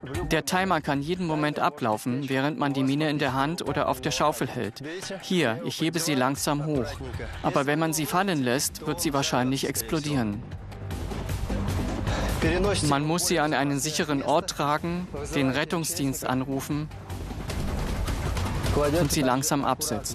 Der Timer kann jeden Moment ablaufen, während man die Mine in der Hand oder auf der Schaufel hält. Hier, ich hebe sie langsam hoch. Aber wenn man sie fallen lässt, wird sie wahrscheinlich explodieren. Man muss sie an einen sicheren Ort tragen, den Rettungsdienst anrufen und sie langsam absetzen.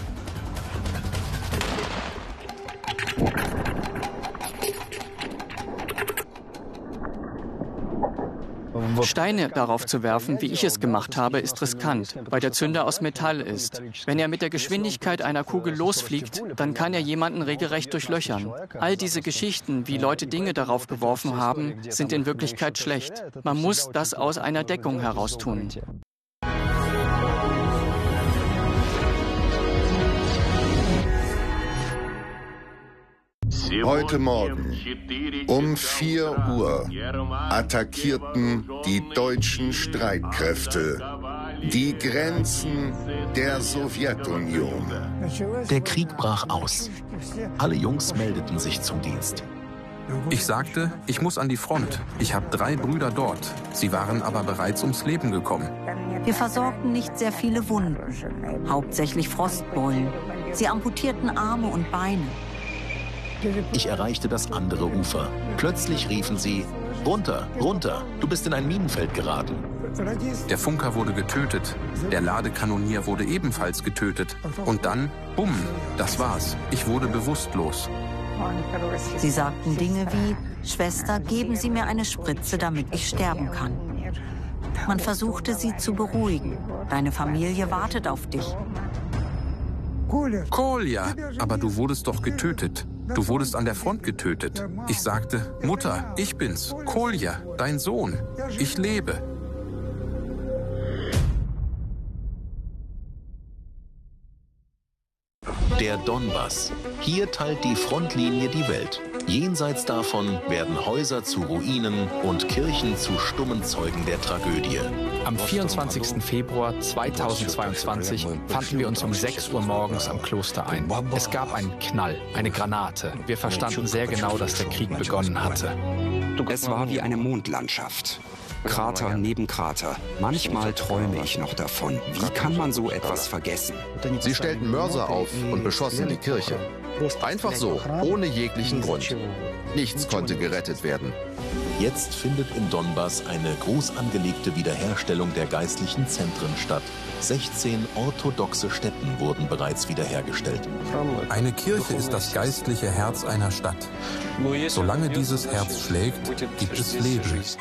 Steine darauf zu werfen, wie ich es gemacht habe, ist riskant, weil der Zünder aus Metall ist. Wenn er mit der Geschwindigkeit einer Kugel losfliegt, dann kann er jemanden regelrecht durchlöchern. All diese Geschichten, wie Leute Dinge darauf geworfen haben, sind in Wirklichkeit schlecht. Man muss das aus einer Deckung heraus tun. Heute Morgen um 4 Uhr attackierten die deutschen Streitkräfte die Grenzen der Sowjetunion. Der Krieg brach aus. Alle Jungs meldeten sich zum Dienst. Ich sagte, ich muss an die Front. Ich habe 3 Brüder dort. Sie waren aber bereits ums Leben gekommen. Wir versorgten nicht sehr viele Wunden, hauptsächlich Frostbeulen. Sie amputierten Arme und Beine. Ich erreichte das andere Ufer. Plötzlich riefen sie, runter, runter, du bist in ein Minenfeld geraten. Der Funker wurde getötet. Der Ladekanonier wurde ebenfalls getötet. Und dann, bumm, das war's. Ich wurde bewusstlos. Sie sagten Dinge wie, Schwester, geben Sie mir eine Spritze, damit ich sterben kann. Man versuchte sie zu beruhigen. Deine Familie wartet auf dich. Kolja, aber du wurdest doch getötet. Du wurdest an der Front getötet. Ich sagte, Mutter, ich bin's, Kolja, dein Sohn. Ich lebe. Der Donbass. Hier teilt die Frontlinie die Welt. Jenseits davon werden Häuser zu Ruinen und Kirchen zu stummen Zeugen der Tragödie. Am 24. Februar 2022 fanden wir uns um 6 Uhr morgens am Kloster ein. Es gab einen Knall, eine Granate. Wir verstanden sehr genau, dass der Krieg begonnen hatte. Es war wie eine Mondlandschaft. Krater neben Krater. Manchmal träume ich noch davon. Wie kann man so etwas vergessen? Sie stellten Mörser auf und beschossen die Kirche. Einfach so, ohne jeglichen Grund. Nichts konnte gerettet werden. Jetzt findet im Donbass eine groß angelegte Wiederherstellung der geistlichen Zentren statt. 16 orthodoxe Stätten wurden bereits wiederhergestellt. Eine Kirche ist das geistliche Herz einer Stadt. Solange dieses Herz schlägt, gibt es Leben.